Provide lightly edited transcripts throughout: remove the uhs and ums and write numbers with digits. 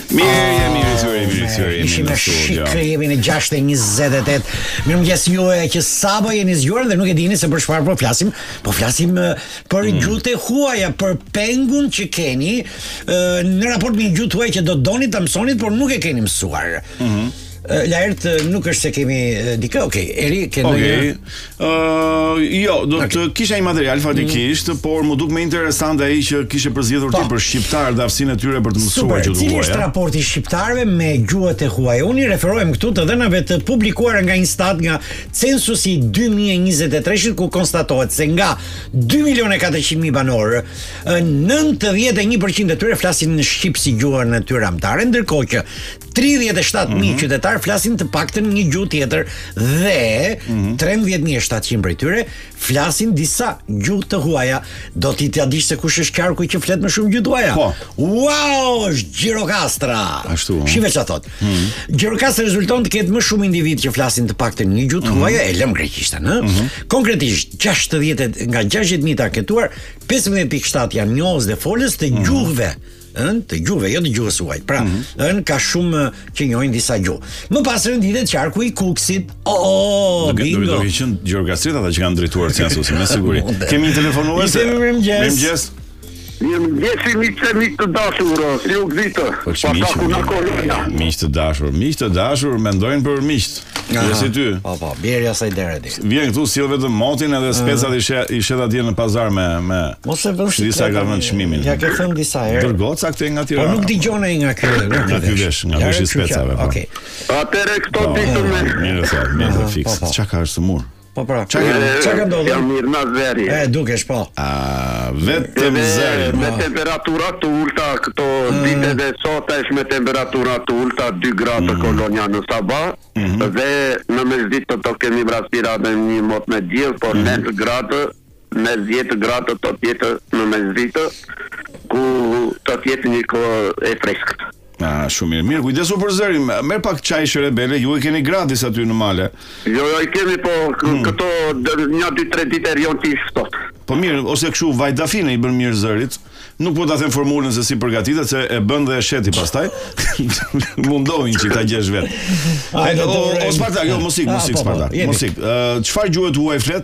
Mirë, ishim në shikë, jemi në 6:28. Mirëmëngjes juve që sapo jeni zgjuar dhe nuk e dini se për çfarë po flasim. Po flasim për gjuhët e huaja, për pengun që keni në raport me gjuhët huaj që do doni ta mësoni, por nuk e keni mësuar. Lart nuk është se kemi dikë, Eri, jo, do të kisha një material fatikisht, por më duk më interesante ai që kishe përzgjedhur ti për shqiptar dhe aftësinë e tyre për të mësuar gjuhën huaj. Cili është raporti shqiptarëve me gjuhët e huaja? Unë i referohem këtu të dhënave të publikuara nga Instat nga censusi 2023 ku konstatohet se nga 2.400.000 banorë, 91% e tyre flasin në shqip si gjuhën e tyre amtare, ndërkohë që 37.000 qytetar flasin të paktën një gjuhë tjetër dhe 13.700 prej tyre flasin disa gjuhë të huaja. Do t'i ta dish se kush është qarku që flet më shumë gjuhë të huaja? Wow, është Gjirokastra. Ashtu. Shive çfarë thot. Gjirokastra rezulton të ketë më shumë individ që flasin të paktën një gjuhë të huaja, e lëm greqishtën, Konkretisht 60 nga 60.000 të anketuar, 15.7 janë njohës dhe folës të gjuhëve. Të gjuhëve, jo të gjuhës huaj. Pra, ka shumë që njohin disa gjuhë. Më pas renditet qarku i Kuksit. Bingo. Do të qenë Gjirokastrit ata që kanë drejtuar censusin, me siguri. Kemi një telefonues. Mirëmëngjes. Miq të dashur, si u gzito? Miq të dashur, mendojnë për miqt. Jo si ty. Po, bjerë asaj dere di. Vjen këtu sill vetëm motin edhe specat i shet atje në pazar me mos e vësh disa ka vënë çmimin. Ja ke thënë disa herë. Dërgoca këtu nga Tirana. Po nuk dëgjone nga ky vesh, nga vesh i specave. Okej. Atëre këto ditë me. Mirë fiks. Çka ka është mur? Po pra, çka ka ndodhur? Jam mirë na zeri. Dukesh po. Vetëm zeri. Me temperatura të ulta këto ditë dhe sot është me temperatura të ulta 2 gradë Kolonia në sabah dhe në mesditë do kemi vrasëra dhe një mot me diell, por 9 gradë, në 10 gradë do të jetë në mesditë ku do të jetë një kohë e freskët. Shumë mirë. Kujdesu për zërin. Merr pak çaj shërebele, ju e keni gratis aty në male. Jo, i kemi po këto 1-2-3 ditë erion ti ftoht. Po mirë, ose kështu vajtafine i bën mirë zërit. Nuk po ta them formulën se si përgatitet, se e bën dhe e sheti pastaj. Mundohin që ta gjesh vet. O Spartak, jo musik Spartak. Musik. Çfarë gjuhë huaj flet?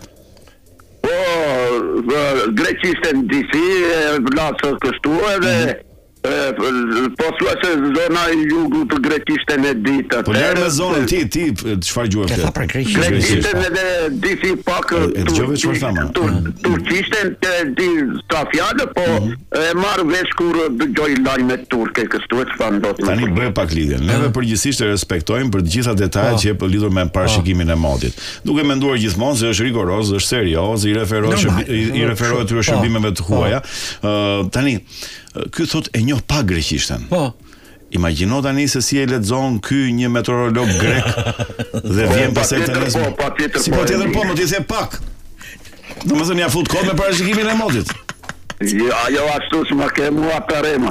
Greqishtën disi, vlasë kështu edhe po thua se zona e jugut të greqishtën e ditë. Po lërë me zonën ti çfarë gjuhë flet? Pra greqishtën edhe disi pak turqishtën të di sta fjalë, po e marr vesh kur dëgjoj lajmet turke kështu çfarë ndodh. Tani bëj pak lidhjen. Neve përgjithsisht e respektojmë për të gjitha detajet që jep lidhur me parashikimin e modit. Duke menduar gjithmonë se është rigoroz, është serioz, i referohet këtyre shërbimeve të huaja. Tani ky thot e njoh pa greqishtën. Po. Imagjino tani se si e lexon ky një meteorolog grek dhe vjen pasaj të nesër. Si po tjetër po, më t'i the pak. Domethënë ja fut kohë me parashikimin e modit. Jo ashtu s'ma ke mua përrema.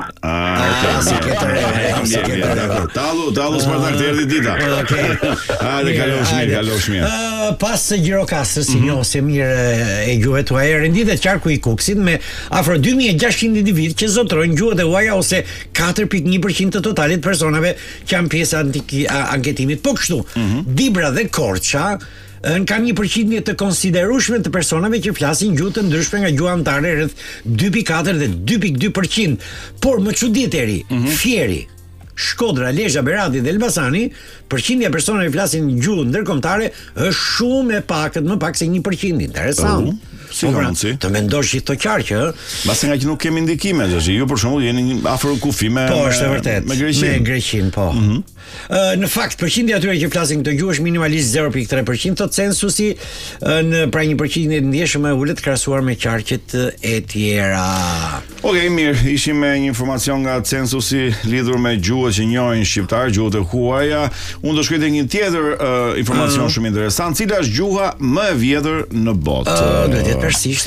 Tallu Spartak të erdhi dita. Hajde kalosh mirë. Pas së Gjirokastrës, si njohëse mirë e gjuhët huaja, renditet qarku i Kuksit me afro 2.600 individ që zotrojnë gjuhët e huaja ose 4.1% të totalit personave që janë pjesë anketimit. Po kështu, Dibra dhe Korça kanë një përqindje të konsiderueshme të personave që flasin gjuhë të ndryshme nga gjuha anëtare, rreth 2.4 dhe 2.2%. Por më çudit eri, Fieri, Shkodra, Lezhë, Berati dhe Elbasani, përqindja personave që flasin gjuhë ndërkombëtare është shumë e pakët, më pak se 1%. Interesant. Të mendosh gjithë të qarqë, Mbase nga që nuk kemi ndikime, ju për shembull jeni afër kufi me Greqinë, po. Në fakt, përqindja atyre që flasin këtë gjuhë është minimalisht 0.3%, thot censusi, në pra një përqindje të ndjeshëm e ulët krahasuar me qarqet e tjera. Okej, mirë, ishim me një informacion nga censusi lidhur me gjuhët që njohin shqiptar, gjuhët e huaja. Unë do shkruaj tek një tjetër informacion shumë interesant, cila është gjuha më e vjetër në botë. Persisht, jo.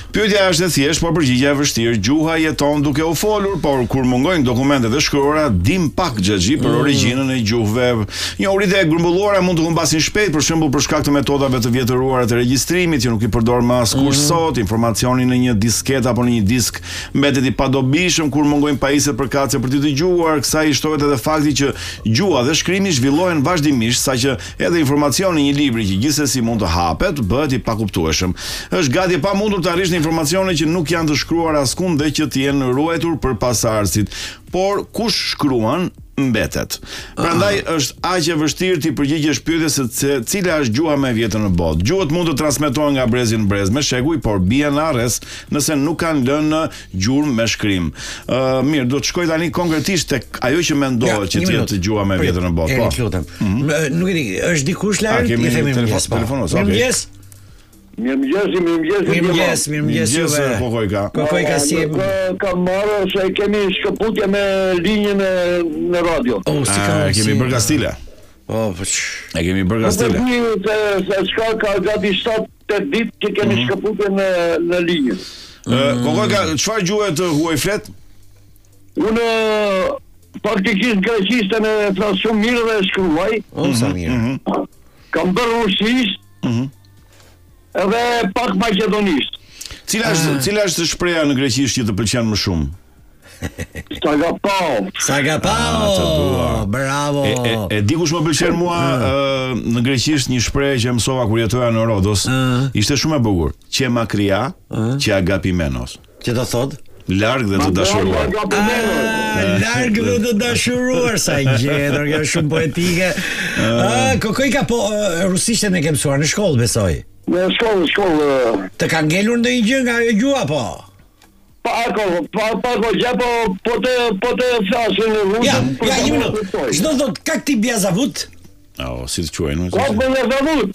Pyetja është e thjeshtë, por përgjigjja e vështirë. Gjuha jeton duke u folur, por kur mungojnë dokumentet e shkruara, dim pak xhaxhi për origjinën e gjuhëve. Njohuritë e grumbulluara mund të humbasin shpejt, për shembull për shkak të metodave të vjetëruara të regjistrimit që nuk i përdor më askush sot. Informacioni në një disket apo në një disk mbetet i padobishëm kur mungojnë pajisjet përkatëse për t'i dëgjuar. Kësaj i shtohet edhe fakti që gjuha dhe shkrimi zhvillohen vazhdimisht, saqë edhe informacioni i një libri që gjithsesi mund të hapet, bëhet i pakuptueshëm. Është gati e pamundur të arrish në informacione që nuk janë të shkruar askund dhe që të jenë ruajtur për pasardhësit. Por kush shkruan mbetet. Prandaj është aq e vështirë të përgjigjesh pyetjes se cila është gjuha më e vjetër në botë. Gjuhët mund të transmetohen nga brezi në brez me shekuj, por bien në arrest nëse nuk kanë lënë në gjurmë me shkrim. Mirë, do të shkoj tani konkretisht tek ajo që mendohet që të jetë gjuha më e vjetër në botë. Po, lutem. Nuk e di, është dikush larg? I themi telefonos. Mirëmëngjes. Mirëmëngjes, Kokojka si ka marrë se kemi shkëputje me linjën në radio. Kemi bërë gastile. E kemi bërë gastile. Se shka ka gati 7-8 ditë që kemi shkëputje në linjë. Kokojka, çfarë gjuhë të huaj flet? Unë faktikisht greqishtën e flas shumë mirë dhe shkruaj. Sa mirë. Kam bërë rusisht. Edhe pak maqedonisht. Cila është shpreha në greqisht që të pëlqen më shumë? Sagapao. Bravo. E di kush më pëlqen mua në greqisht një shprehje që mësova kur jetoja në Rodos. Ishte shumë e bukur. Që makria, që agapimenos. Që do thot? Larg dhe të dashuruar. Larg dhe të dashuruar, sa i gjetër, kjo shumë poetike. Kokojka, po rusishtën e ke mësuar në shkollë, besoj. Në shkollë. Të ka ngelur ndonjë gjë nga ajo gjua, po? Pako gjë, po të flasin në rusë. Ja, një minut. Çdo thot, kak ti bjazavut? Si të quajnë? Kak bjazavut?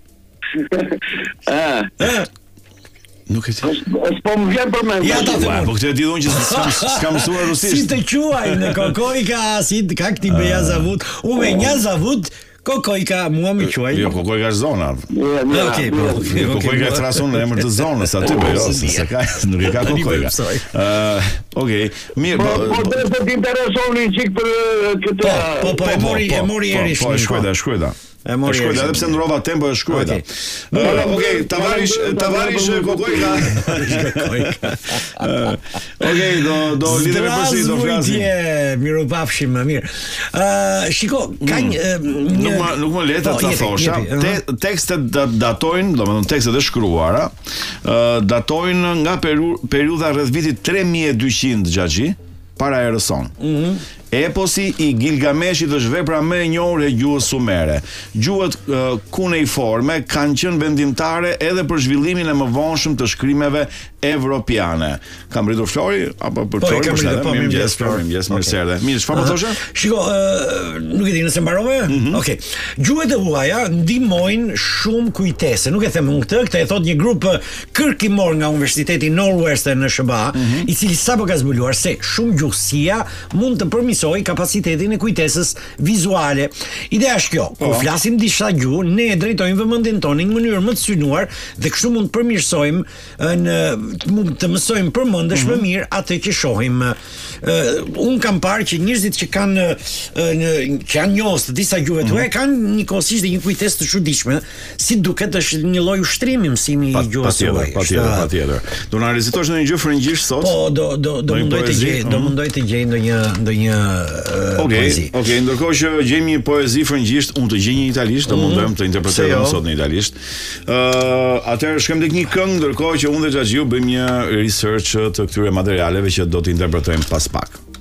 Nuk e di. Po më vjen për mend. Ja ta them. Po këtë e di unë që s'kam mësuar rusisht. Si të quajnë në Kokojka, si kak ti bjazavut? U me njazavut. Kokojka, mua më quaj. Jo, Kokojka është zona. Okej. Kokojka e trasun në emër të zonës aty, po jo, se ka, nuk e ka Kokojka. Okej, mirë, po të interesoni çik për këtë. Po, e mori erish. Po, shkruajta. E mori erish. Edhe pse ndrova tempo e shkruajta. Okej, tavarish Kokojka. Okej, do lidhemi përsi, do flasim. Miropafshim, mirë. Shiko, ka nuk më le ta thosha. Tekstet datojnë, domethënë tekstet e shkruara, datojnë nga periudha rreth vitit 3200 xhaxhi para erës sonë. Eposi i Gilgameshit është vepra më e njohur e gjuhës sumere. Gjuhët kuneiforme kanë qenë vendimtare edhe për zhvillimin e mëvonshëm të shkrimeve evropiane. Kam rritur Flori apo për Flori? Mirëmëngjes, mirë se erdhe. Mirë, çfarë po thoshe? Shiko, nuk e di nëse mbarove? Okej. Gjuhët e huaja ndihmojnë shumë kujtese. Nuk e them unë këtë e thot një grup kërkimor nga Universiteti Northwestern në SBA, i cili sapo ka zbuluar se shumë gjuhësia mund të përmirësojë kapacitetin e kujtesës vizuale. Ideja është kjo, kur flasim disa gjuhë, ne e drejtojmë vëmendjen tonë në mënyrë më të synuar dhe kështu mund të përmirësojmë mund të mësojmë përmendesh më mirë atë që shohim. Un kam parë që njerëzit që kanë që janë njohës të disa gjuhëve tuaja kanë njëkohësisht një kujtesë të çuditshme, si duket është një lloj ushtrimi mësimi i gjuhës së Patjetër. Do na rezitosh në një gjuhë frëngjisht sot? Po, do mundoj të gjej ndonjë poezi. Okej, ndërkohë që gjejmë një poezi frëngjisht, unë të gjej një italisht, do mundojmë të interpretojmë sot në italisht. Atëherë shkojmë tek një këngë, ndërkohë që unë dhe Xhaxhiu bëjmë një research të këtyre materialeve që do të interpretojmë pas pak.